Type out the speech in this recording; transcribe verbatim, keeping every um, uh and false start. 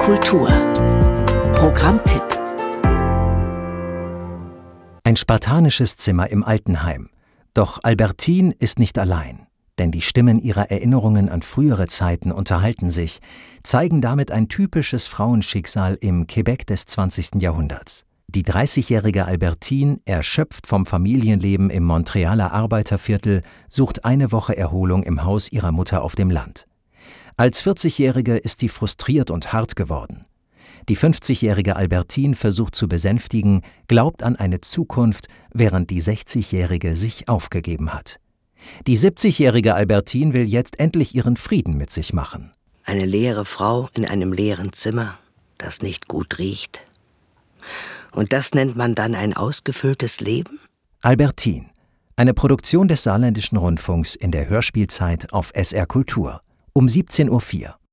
Kultur Programmtipp. Ein spartanisches Zimmer im Altenheim. Doch Albertine ist nicht allein, denn die Stimmen ihrer Erinnerungen an frühere Zeiten unterhalten sich, zeigen damit ein typisches Frauenschicksal im Quebec des zwanzigsten Jahrhunderts. Die dreißigjährige Albertine, erschöpft vom Familienleben im Montrealer Arbeiterviertel, sucht eine Woche Erholung im Haus ihrer Mutter auf dem Land. Als vierzigjährige ist sie frustriert und hart geworden. Die fünfzigjährige Albertine versucht zu besänftigen, glaubt an eine Zukunft, während die sechzigjährige sich aufgegeben hat. Die siebzigjährige Albertine will jetzt endlich ihren Frieden mit sich machen. Eine leere Frau in einem leeren Zimmer, das nicht gut riecht. Und das nennt man dann ein ausgefülltes Leben? Albertine, eine Produktion des Saarländischen Rundfunks in der Hörspielzeit auf S R Kultur um siebzehn Uhr vier.